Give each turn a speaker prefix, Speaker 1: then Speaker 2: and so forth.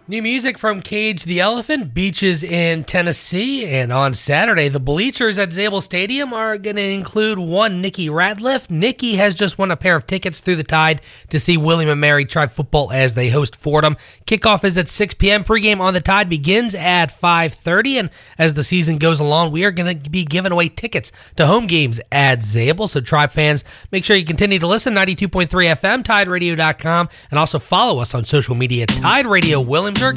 Speaker 1: New music from Cage the Elephant, Beaches in Tennessee, and on Saturday, the bleachers at Zabel Stadium are going to include one Nikki Radliff. Nikki has just won a pair of tickets through the Tide to see William & Mary try football as they host Fordham. Kickoff is at 6 p.m. Pregame on the Tide begins at 5:30, and as the season goes along, we are going to be giving away tickets to home games at Zabel. So Tribe fans, make sure you continue to listen, 92.3 FM, TideRadio.com, and also follow us on social media, Tide Radio Williams